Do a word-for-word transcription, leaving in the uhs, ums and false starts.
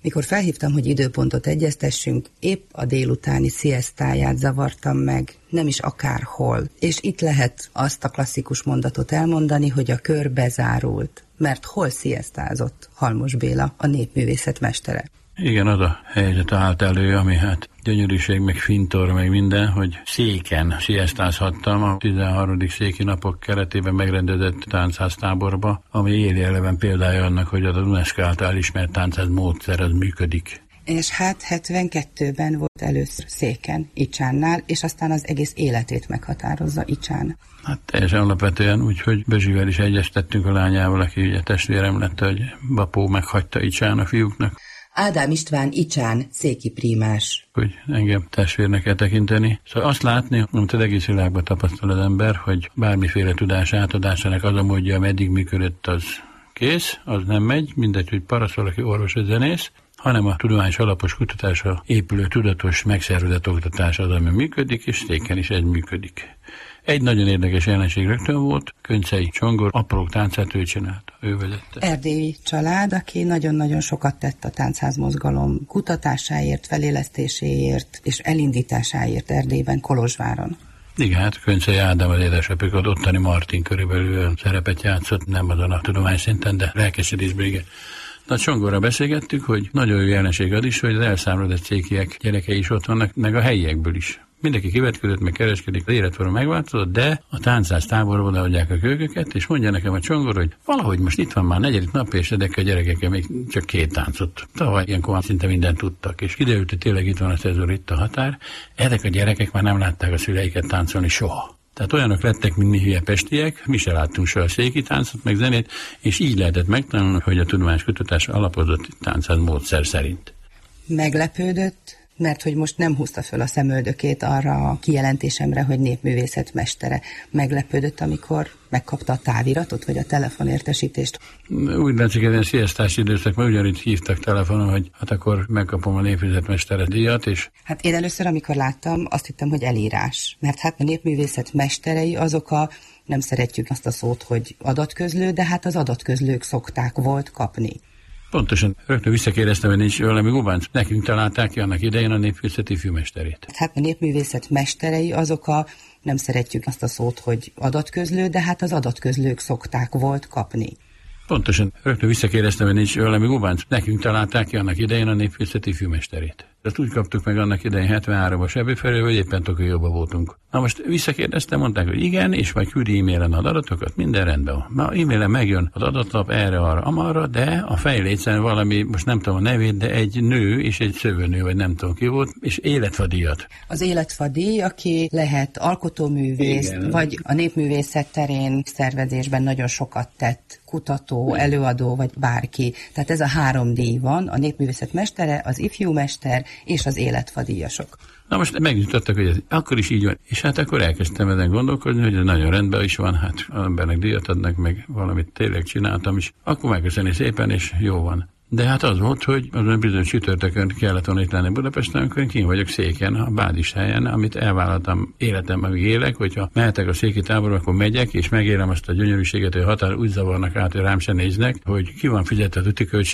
Mikor felhívtam, hogy időpontot egyeztessünk, épp a délutáni sziesztáját zavartam meg, nem is akárhol. És itt lehet azt a klasszikus mondatot elmondani, hogy a kör bezárult. Mert hol sziesztázott Halmos Béla, a népművészet mestere? Igen, az a helyzet állt elő, ami hát gyönyörűség, meg fintor, meg minden, hogy széken sziesztázhattam a tizenharmadik széki napok keretében megrendezett táncháztáborba, ami éli eleven példája annak, hogy az UNESCO által ismert táncház módszer az működik. És hát hetvenkettőben volt először széken, Icsánnál, és aztán az egész életét meghatározza Icsán. Hát teljesen alapvetően, úgyhogy Bezsivel is egyeztettünk a lányával, aki ugye testvérem lett, hogy Bapó meghagyta Icsán a fiúknak. Ádám István Icsán, széki prímás. Hogy engem testvérnek kell tekinteni. Szóval azt látni, amit az egész világban tapasztal az ember, hogy bármiféle tudás átadásának az a módja, ameddig működött, az kész, az nem megy, mindegy, hogy paraszol, aki orvos vagy zenész, hanem a tudományos alapos kutatásra épülő tudatos megszervezett oktatás az, ami működik, és széken is ez működik. Egy nagyon érdekes jelenség rögtön volt, Köncei Csongor aprók táncát ő csinálta, ő vezette. Erdélyi család, aki nagyon-nagyon sokat tett a táncházmozgalom kutatásáért, felélesztéséért és elindításáért Erdélyben, Kolozsváron. Igen, hát Köncei Ádám az édesapjuk, az ottani Martin körülbelül szerepet játszott, nem azon a tudományos szinten, de lelkesedésben igen. Na, Csongorra beszélgettük, hogy nagyon jó jelenség az is, hogy az elszámolódott székiek gyerekei is ott vannak, meg a helyiekből is. Mindenki kivetkezett, meg kereskedik, az életforma megváltozott, de a táncház táborba odaadják a kölyköket, és mondja nekem a Csongor, hogy valahogy most itt van már negyedik nap, és ezek a gyerekek még csak két táncot. Tavaly ilyenkor szinte mindent tudtak, és kiderült, hogy tényleg itt van a szezon, itt a határ. Ezek a gyerekek már nem látták a szüleiket táncolni soha. Tehát olyanok lettek, mint mi hülye pestiek, mi se láttunk soha széki táncot, meg zenét, és így lehetett megtanulni, hogy a tudományos kutatás alapozott táncház módszer szerint. Meglepődött, mert hogy most nem húzta föl a szemöldökét arra a kijelentésemre, hogy népművészet mestere. Meglepődött, amikor megkapta a táviratot, vagy a telefonértesítést. Úgy látszik, ez egy sziasztási időszak, mert ugyanígy hívtak telefonon, hogy hát akkor megkapom a népművészet mestere díjat, és... Hát én először, amikor láttam, azt hittem, hogy elírás. Mert hát a népművészet mesterei azok a, nem szeretjük azt a szót, hogy adatközlő, de hát az adatközlők szokták volt kapni. Pontosan. Rögtön visszakérdeztem, hogy nincs valami gubánc. Nekünk találták ki annak idején a népművészet ifjúmesterét. Hát a népművészet mesterei azok a, nem szeretjük azt a szót, hogy adatközlő, de hát az adatközlők szokták volt kapni. Pontosan. Rögtön visszakérdeztem, hogy nincs valami gubánc. Nekünk találták ki annak idején a népművészet ifjúmesterét. Ezt úgy kaptuk meg annak idején hetvenháromban Sebőfelől, hogy éppen Tokióban voltunk. Na most visszakérdeztem, mondták, hogy igen, és majd küldi e-mailen az adatokat, minden rendben van. Ma e-mailen megjön az adatlap erre, arra, amarra, de a fejlécen valami, most nem tudom a nevét, de egy nő és egy szövőnő, vagy nem tudom ki volt, és életfadíjat. Az életfadíj, aki lehet alkotóművész, igen, vagy a népművészet terén szervezésben nagyon sokat tett, kutató, előadó, vagy bárki. Tehát ez a három díj van, a népművészet mestere, az ifjúmester és az életfadíjasok. Na most megnyitottak, hogy ez akkor is így van, és hát akkor elkezdtem ezen gondolkodni, hogy ez nagyon rendben is van, hát az embernek díjat adnak, meg valamit tényleg csináltam is, akkor megköszönni szépen, és jó van. De hát az volt, hogy azon bizonyos csütörtökön kellett volna itt lenni Budapesten, amikor én vagyok széken, a bázis helyen, amit elvállaltam életemben, amíg élek, hogyha mehetek a széki táborba, akkor megyek, és megélem azt a gyönyörűséget, hogy a határ úgy zavarnak át, hogy rám se néznek, hogy ki van fizetve a tuti költség,